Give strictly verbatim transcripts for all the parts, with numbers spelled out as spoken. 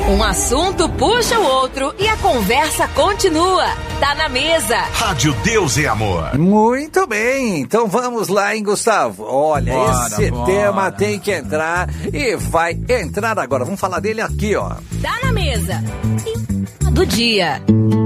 Um assunto puxa o outro e a conversa continua. Tá na mesa. Rádio Deus e Amor. Muito bem, então vamos lá, hein, Gustavo? Olha, Bora, esse bora. tema tem que entrar e vai entrar agora. Vamos falar dele aqui, ó. Tá na mesa. E do dia.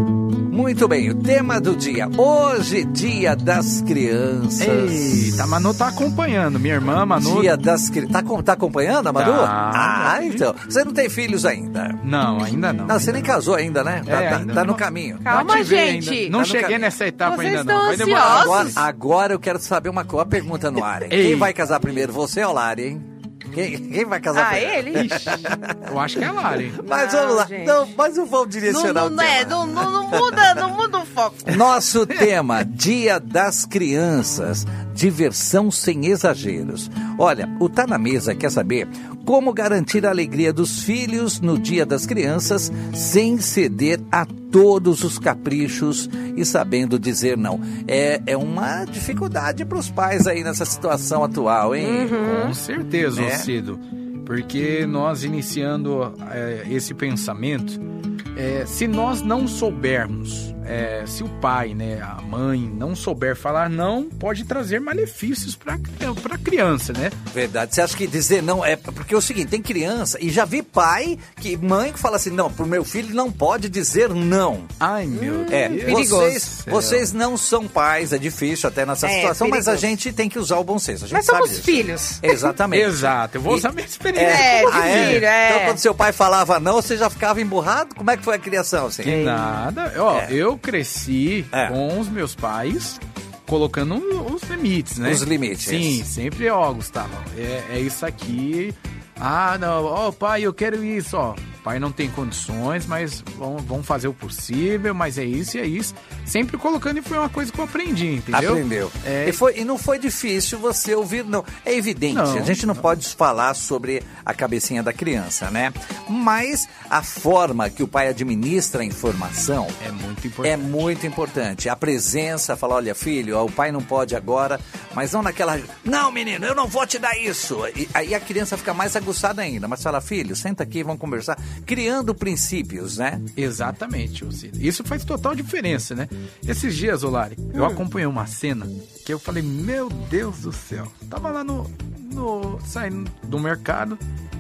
Muito bem, o tema do dia. Hoje, dia das crianças. Eita, a Manu tá acompanhando. Minha irmã, Manu... Dia das crianças. Tá, com- tá acompanhando a Manu? Tá. Ah, então. Você não tem filhos ainda? Não, ainda não. Não, você nem casou ainda, né? Tá, É, tá- ainda tá no não. caminho. Calma, Não ativei gente. ainda. Não Tá no cheguei caminho. nessa etapa Vocês ainda não. estão Vai demorar. ansiosos? Agora, agora eu quero saber uma, coisa, uma pergunta no ar, hein? Ei. Quem vai casar primeiro, você ou Lari, hein? Quem, quem vai casar Ah, primeiro? ele? Eu acho que é Lari. Mas Não, vamos lá. gente. Não, mas eu vou Não, direcionar não, o não, tema. é, não, não, não muda, não muda o foco. Nosso tema, Dia das Crianças, diversão sem exageros. Olha, o Tá na Mesa quer saber como garantir a alegria dos filhos no Dia das Crianças sem ceder a todos os caprichos e sabendo dizer não. É, é uma dificuldade para os pais aí nessa situação atual, hein? Com certeza, Né? ô Cido. Porque nós iniciando é, esse pensamento, é, se nós não soubermos, é, se o pai, né, a mãe não souber falar não, pode trazer malefícios para a criança, né? Verdade. Você acha que dizer não é... Porque é o seguinte, tem criança, e já vi pai, que mãe que fala assim, não, pro meu filho não pode dizer não. Ai, meu É, Deus. vocês, do céu. vocês não são pais, é difícil até nessa É, situação, mas a perigoso. gente tem que usar o bom senso. A gente Mas sabe somos disso. filhos. Exatamente. Exato, eu vou E- usar minha experiência. É, de Ah, filho, é. Então, quando seu pai falava não, você já ficava emburrado? Como é que foi a criação, assim? Que nada. Ó, É. eu cresci É. com os meus pais colocando os limites, né? Os limites. Sim, sempre, ó, Gustavo, é, é isso aqui. Ah, não, ó, pai, eu quero isso, ó. Pai não tem condições, mas vamos, vamos fazer o possível, mas é isso e é isso. Sempre colocando, e foi uma coisa que eu aprendi, entendeu? Aprendeu. É, E, foi, e não foi difícil você ouvir, não. É evidente, Não, a gente não, pode falar sobre a cabecinha da criança, né? Mas a forma que o pai administra a informação é muito é importante. muito importante. A presença, falar, olha, filho, ó, o pai não pode agora, mas não naquela... Não, menino, eu não vou te dar isso. E, aí a criança fica mais aguçada ainda. Mas fala, filho, senta aqui, vamos conversar. Criando princípios, né? Exatamente, Lucílio. Isso faz total diferença, né? Esses dias, Olari, eu acompanhei uma cena que eu falei, meu Deus do céu. Tava lá no, no saindo do mercado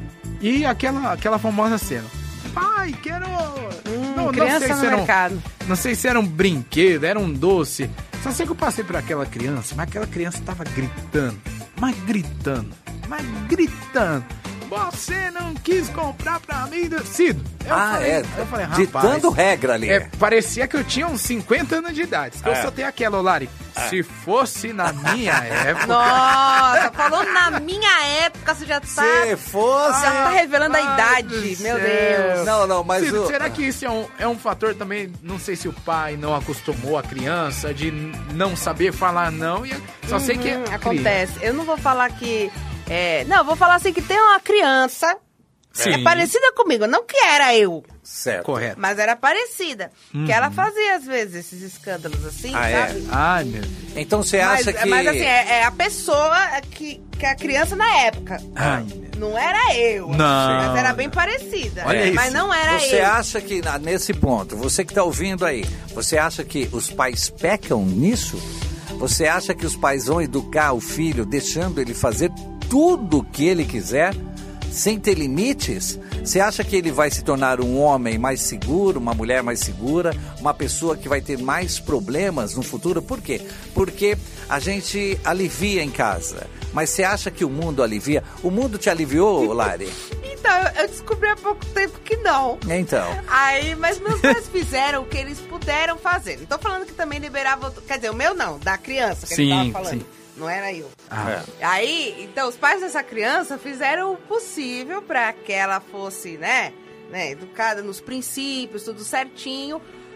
e aquela, aquela famosa cena. Pai, quero... Hum, não, criança não sei no se era um, mercado. não sei se era um brinquedo, era um doce. Só sei que eu passei por aquela criança, mas aquela criança tava gritando, mas gritando, mas gritando. Você não quis comprar pra mim, Cido. Eu ah, falei, é. Eu falei, rapaz, Ditando regra ali. é, parecia que eu tinha uns cinquenta anos de idade. Eu É. só tenho aquela, Olari. Se fosse na minha época... Nossa, falando na minha época, você já tá... Se fosse... Já tá revelando a Ai, idade, do meu céu. Deus. Não, não, mas Cido, o... será que isso é um, é um fator também? Não sei se o pai não acostumou a criança de n- não saber falar não. E só sei que... Uhum, a acontece. Eu não vou falar que... É, não, eu vou falar assim que tem uma criança... Sim. É parecida comigo, não que era eu, Certo. Correto. mas era parecida. Que ela fazia, às vezes, esses escândalos assim, Ah, é? sabe? Ai, meu Deus. Então você Mas, acha que... mas assim, é, é a pessoa que, que a criança na época. Ai, meu Deus. Não era eu. Não. Mas era bem parecida. Olha isso. Mas não era Você eu. acha que, na- nesse ponto, você que está ouvindo aí, você acha que os pais pecam nisso? Você acha que os pais vão educar o filho deixando ele fazer tudo o que ele quiser, sem ter limites? Você acha que ele vai se tornar um homem mais seguro, uma mulher mais segura, uma pessoa que vai ter mais problemas no futuro? Por quê? Porque a gente alivia em casa. Mas você acha que o mundo alivia? O mundo te aliviou, Lari? Então, eu- eu descobri há pouco tempo que não. Então. Aí, mas meus pais fizeram o que eles puderam fazer. Não tô falando que também liberava... Quer dizer, o meu não, da criança que Sim, ele tava falando. sim. Não era eu. Ah, Aí, então, os pais dessa criança fizeram o possível para que ela fosse, né, né, educada nos princípios, tudo certinho,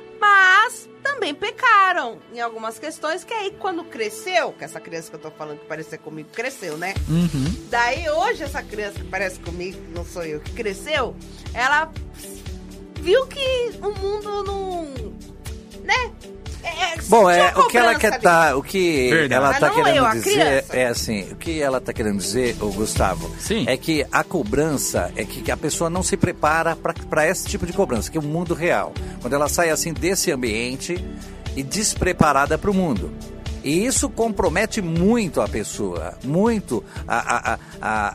mas também pecaram em algumas questões que aí, quando cresceu, que essa criança que eu tô falando que parecia comigo, cresceu, né? uhum. Daí, hoje, essa criança que parece comigo, que não sou eu, que cresceu, ela viu que o mundo não... né? É, Bom, é, tinha o que ela cobrança quer ali. tá, o que Verdade. ela Mas tá não querendo eu, a dizer criança. é assim, o que ela tá querendo dizer, o Gustavo, Sim. é que a cobrança é que a pessoa não se prepara para esse tipo de cobrança, que é o mundo real. Quando ela sai assim desse ambiente e despreparada para o mundo. E isso compromete muito a pessoa, muito a, a, a,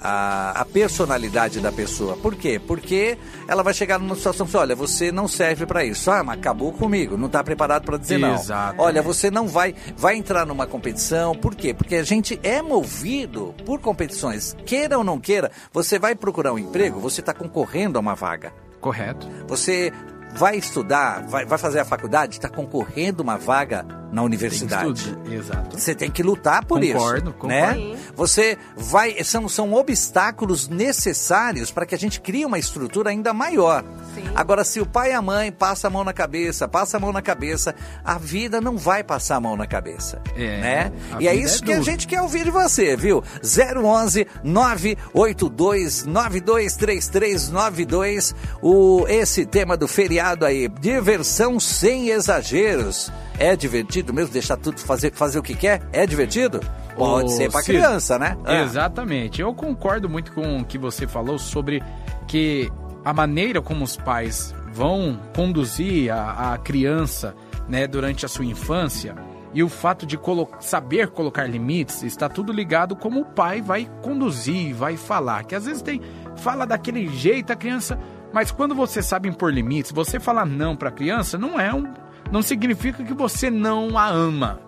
a, a personalidade da pessoa. Por quê? Porque ela vai chegar numa situação que, olha, você não serve para isso. Ah, mas acabou comigo, não está preparado para dizer não. Exato. Olha, você não vai, vai entrar numa competição. Por quê? Porque a gente é movido por competições. Queira ou não queira, você vai procurar um emprego, você está concorrendo a uma vaga. Correto. Você vai estudar, vai, vai fazer a faculdade, está concorrendo uma vaga na universidade. Tem estudo. Exato. Você tem que lutar por Concordo, isso, concordo. né? Você vai, são, são obstáculos necessários para que a gente crie uma estrutura ainda maior. Sim. Agora, se o pai e a mãe passam a mão na cabeça, passa a mão na cabeça, a vida não vai passar a mão na cabeça, É, né? a E é vida isso é que a dura. gente quer ouvir de você, viu? zero onze nove oito dois nove dois três três nove dois, o, esse tema do feriado aí, diversão sem exageros. É divertido mesmo deixar tudo fazer, fazer o que quer? É divertido? Pode Ô, ser pra Ciro, criança, né? Ah. Exatamente. Eu concordo muito com o que você falou sobre que a maneira como os pais vão conduzir a, a criança, né, durante a sua infância e o fato de colo- saber colocar limites está tudo ligado como o pai vai conduzir, vai falar. Que às vezes tem fala daquele jeito a criança, mas quando você sabe impor limites, você falar não para a criança não é um não significa que você não a ama,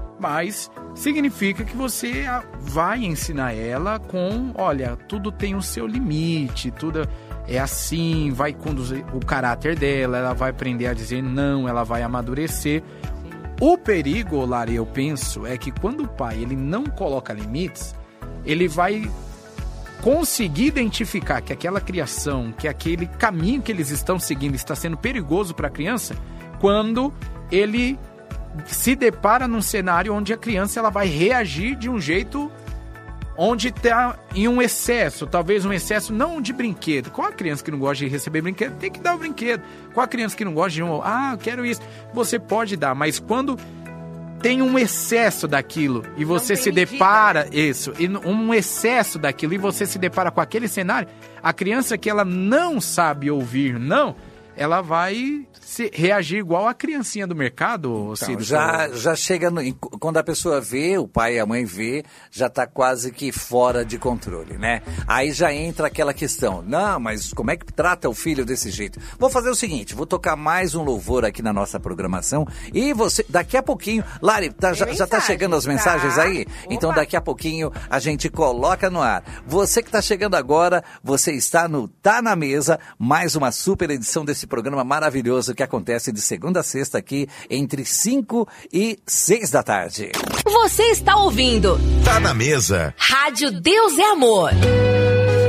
mas significa que você a- vai ensinar ela com, olha, tudo tem o seu limite, tudo é assim, vai conduzir o caráter dela, ela vai aprender a dizer não, ela vai amadurecer. O perigo, Lari, eu penso, é que quando o pai ele não coloca limites, ele vai conseguir identificar que aquela criação, que aquele caminho que eles estão seguindo está sendo perigoso para a criança, quando ele se depara num cenário onde a criança ela vai reagir de um jeito onde está em um excesso, talvez um excesso não de brinquedo. Qual a criança que não gosta de receber brinquedo? Tem que dar o brinquedo. Qual a criança que não gosta de um, ah, eu quero isso? Você pode dar, mas quando tem um excesso daquilo e você tem se medida, depara, né? isso, e um excesso daquilo e você se depara com aquele cenário, a criança que ela não sabe ouvir não, ela vai se reagir igual a criancinha do mercado, Então, Ciro. já, já chega, no, em- quando a pessoa vê, o pai e a mãe vê, já está quase que fora de controle, né? Aí já entra aquela questão, não, mas como é que trata o filho desse jeito? Vou fazer o seguinte, vou tocar mais um louvor aqui na nossa programação e você, daqui a pouquinho, Lari, tá, já, já tá mensagem, chegando as mensagens tá? aí? Então Opa. daqui a pouquinho a gente coloca no ar. Você que está chegando agora, você está no Tá Na Mesa, mais uma super edição desse programa maravilhoso que acontece de segunda a sexta aqui entre cinco e seis da tarde. Você está ouvindo Tá na mesa. Rádio Deus é Amor.